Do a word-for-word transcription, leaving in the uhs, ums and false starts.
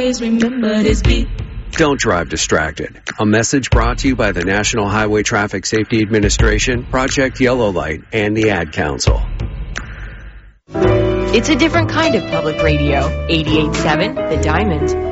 remember this beat. Don't drive distracted. A message brought to you by the National Highway Traffic Safety Administration, Project Yellow Light, and the Ad Council. It's a different kind of public radio. eighty-eight point seven The Diamond.